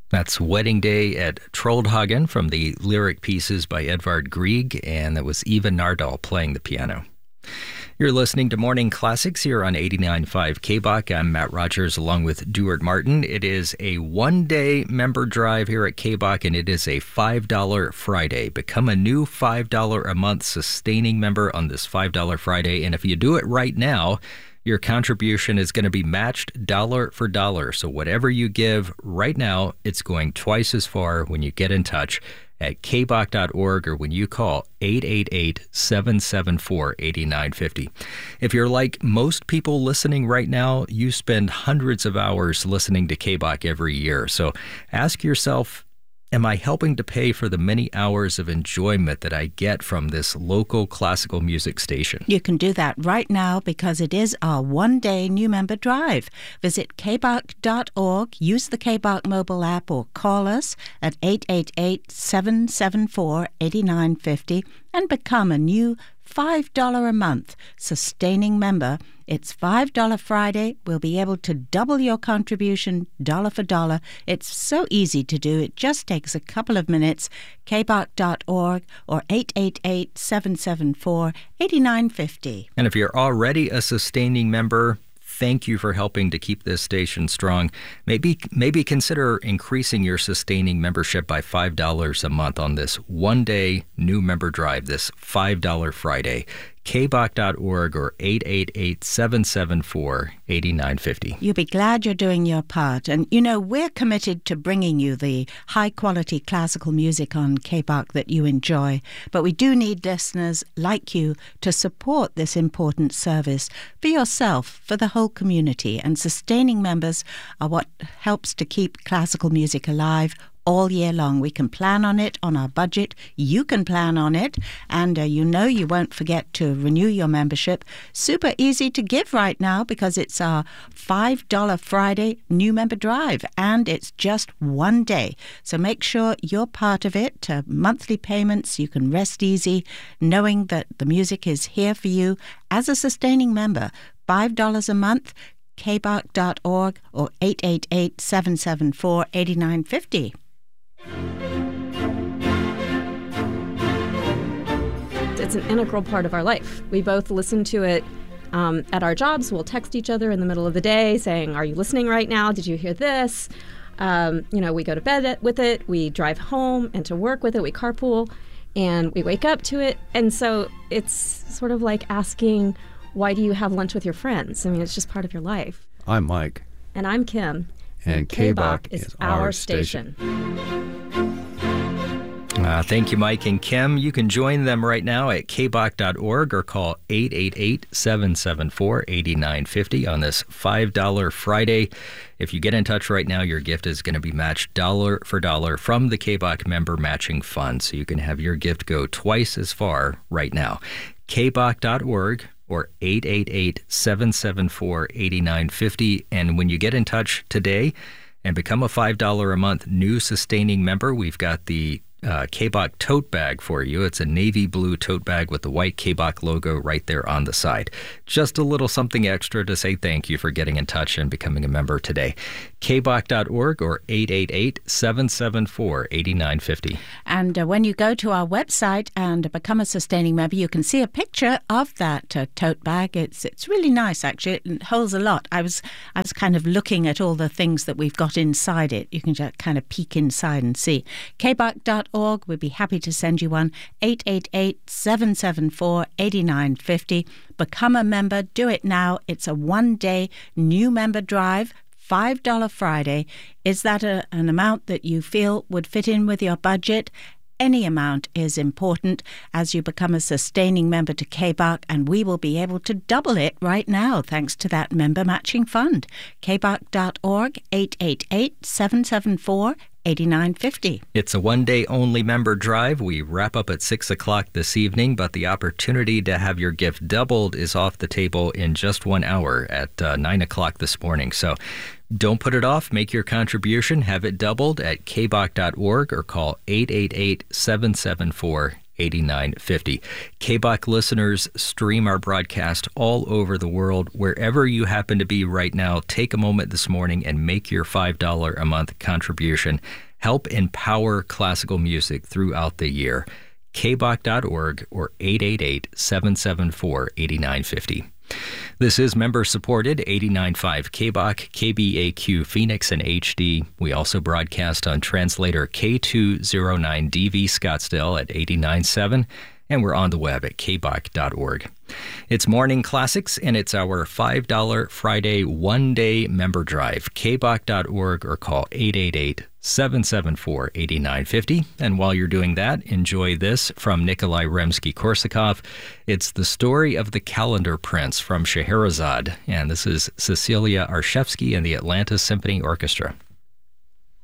That's Wedding Day at Troldhagen from the lyric pieces by Edvard Grieg, and that was Eva Nardal playing the piano. You're listening to Morning Classics here on 89.5 KBOC. I'm Matt Rogers along with Duart Martin. It is a one-day member drive here at KBOC, and it is a $5 Friday. Become a new $5 a month sustaining member on this $5 Friday, and if you do it right now, your contribution is going to be matched dollar for dollar. So whatever you give right now, it's going twice as far when you get in touch at kbok.org or when you call 888-774-8950. If you're like most people listening right now, you spend hundreds of hours listening to KBOC every year. So ask yourself, am I helping to pay for the many hours of enjoyment that I get from this local classical music station? You can do that right now because it is our one-day new member drive. Visit kbok.org, use the KBOC mobile app, or call us at 888-774-8950 and become a new $5 a month sustaining member. It's $5 Friday. We'll be able to double your contribution dollar for dollar. It's so easy to do. It just takes a couple of minutes. kbok.org or 888-774-8950. And if you're already a sustaining member, thank you for helping to keep this station strong. Maybe consider increasing your sustaining membership by $5 a month on this one-day new member drive, this $5 Friday. kbok.org or 888-774-8950. You'll be glad you're doing your part. And, you know, we're committed to bringing you the high-quality classical music on KBOC that you enjoy. But we do need listeners like you to support this important service for yourself, for the whole community. And sustaining members are what helps to keep classical music alive all year long. We can plan on it on our budget. You can plan on it. And you won't forget to renew your membership. Super easy to give right now because it's our $5 Friday new member drive. And it's just one day. So make sure you're part of it. Monthly payments, you can rest easy knowing that the music is here for you as a sustaining member. $5 a month, kbok.org or 888-774-8950. It's an integral part of our life. We both listen to it at our jobs. We'll text each other in the middle of the day saying, are you listening right now? Did you hear this? We go to bed with it. We drive home and to work with it. We carpool and we wake up to it. And so it's sort of like asking, why do you have lunch with your friends? I mean, it's just part of your life. I'm Mike. And I'm Kim. And KBOC is our station. Thank you, Mike and Kim. You can join them right now at kbok.org or call 888-774-8950 on this $5 Friday. If you get in touch right now, your gift is going to be matched dollar for dollar from the KBOC Member Matching Fund, so you can have your gift go twice as far right now. kbok.org or 888-774-8950. And when you get in touch today and become a $5 a month new sustaining member, we've got the KBOC tote bag for you. It's a navy blue tote bag with the white KBOC logo right there on the side. Just a little something extra to say thank you for getting in touch and becoming a member today. kbok.org or 888-774-8950. And when you go to our website and become a sustaining member, you can see a picture of that tote bag. It's really nice, actually. It holds a lot. I was kind of looking at all the things that we've got inside it. You can just kind of peek inside and see. kbok.org. We'd be happy to send you one. 888-774-8950. Become a member. Do it now. It's a one-day new member drive. $5 Friday. Is that an amount that you feel would fit in with your budget? Any amount is important as you become a sustaining member to KBOC, and we will be able to double it right now thanks to that member matching fund. kbok.org, 888-774-8950. It's a one-day only member drive. We wrap up at 6 o'clock this evening, but the opportunity to have your gift doubled is off the table in just 1 hour at 9 o'clock this morning. So don't put it off. Make your contribution. Have it doubled at kbok.org or call 888-774-8950. 8950. KBOK listeners stream our broadcast all over the world. Wherever you happen to be right now, take a moment this morning and make your $5 a month contribution. Help empower classical music throughout the year. kbok.org or 888-774-8950. This is member-supported 89.5 KBOK, KBAQ Phoenix and HD. We also broadcast on translator K209DV Scottsdale at 89.7, and we're on the web at kbok.org. It's Morning Classics, and it's our $5 Friday one-day member drive. kbok.org or call 888-774-8950. And while you're doing that, enjoy this from Nikolai Rimsky-Korsakov. It's the story of the Calendar Prince from Scheherazade, and this is Cecilia Arshevsky and the Atlanta Symphony Orchestra.